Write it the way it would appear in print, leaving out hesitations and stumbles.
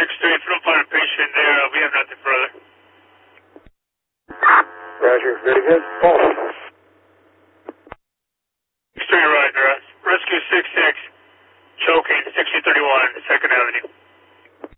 6-3, if we don't find a patient there, we have nothing further. Roger, very good. Paul. 6-3, Roger. Rescue 6-6, choking, 1631, 2nd Avenue.